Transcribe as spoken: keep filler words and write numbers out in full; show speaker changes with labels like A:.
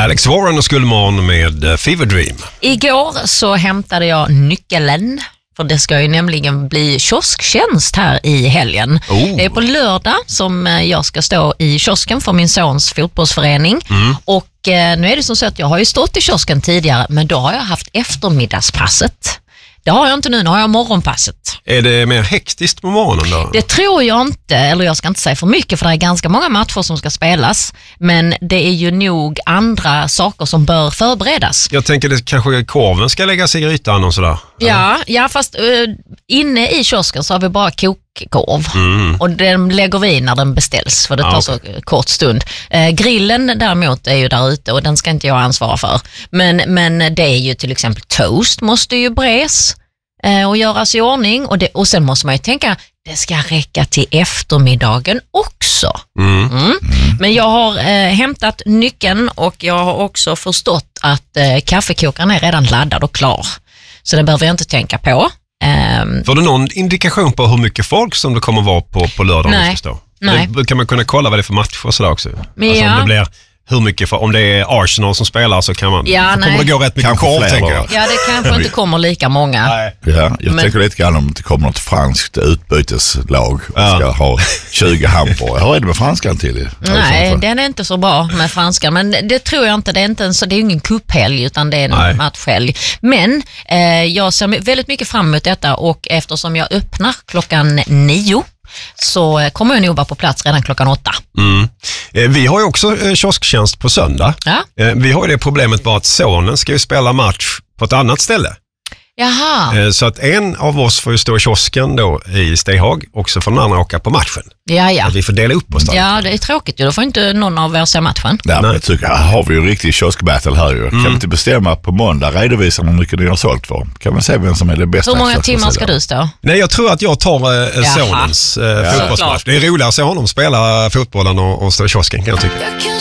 A: Alex Warren och Skullman med Fever Dream.
B: Igår så hämtade jag nyckeln. För det ska ju nämligen bli kiosktjänst här i helgen.
A: Oh.
B: Det är på lördag som jag ska stå i kiosken för min sons fotbollsförening. Mm. Och eh, nu är det som så att jag har ju stått i kiosken tidigare, men då har jag haft eftermiddagspasset. Det har jag inte nu, nu har jag morgonpasset.
A: Är det mer hektiskt på morgonen då?
B: Det tror jag inte, eller jag ska inte säga för mycket för det är ganska många matcher som ska spelas. Men det är ju nog andra saker som bör förberedas.
A: Jag tänker att kanske korven ska läggas i grytan och sådär.
B: Ja, ja fast uh, inne i kiosken så har vi bara kokkorv. Mm. Och den lägger vi när den beställs för det tar ah, okay. så kort stund. Uh, grillen däremot är ju där ute och den ska inte jag ansvara för. Men, men det är ju till exempel toast måste ju bräs uh, och göras i ordning. Och, det, och sen måste man ju tänka, det ska räcka till eftermiddagen också. Mm. Mm. Men jag har uh, hämtat nyckeln och jag har också förstått att uh, kaffekokaren är redan laddad och klar. Så det behöver jag inte tänka på. Um,
A: Får du någon indikation på hur mycket folk som det kommer vara på, på lördag?
B: Nej. nej.
A: Det, kan man kunna kolla vad det är för match och sådär också?
B: Men
A: alltså
B: ja.
A: om det blir hur mycket för, om det är Arsenal som spelar så kan man
B: ja,
A: så kommer det gå rätt mycket korv, tänker jag.
B: Ja, det kanske inte kommer lika många.
C: Nej. Ja, jag men... tänker lite grann om det kommer något franskt utbyteslag och ja. ska ha tjugo hamburgare. Hur är det med franskan till?
B: Nej, den är inte så bra med franskan, men det tror jag inte. Det är inte en, så det är ingen cuphelg utan det är en Nej. matchhelg. Men eh, jag ser väldigt mycket fram emot detta och eftersom jag öppnar klockan nio så kommer jag nog vara på plats redan klockan åtta. Mm.
A: Vi har ju också kiosktjänst på söndag. Ja. Vi har ju det problemet bara att sonen ska ju spela match på ett annat ställe.
B: Jaha.
A: Så att en av oss får ju stå i kiosken då i Stehag och så får den andra åka på matchen.
B: Ja, ja.
A: Att vi får dela upp oss där.
B: Ja, det är tråkigt ju. Då får inte någon av er se matchen.
C: Nej, men jag tycker, här har vi ju en riktig kioskbattle här ju. Mm. Kan vi inte bestämma på måndag, redovisa hur mycket ni har sålt för? Kan man se vem som är det bästa?
B: Hur många timmar ska du stå?
A: Nej, jag tror att jag tar äh, sonens äh, ja. fotbollsmatch. Det är roligare att se honom spela fotbollen och, och stå i kiosken, kan jag tycka.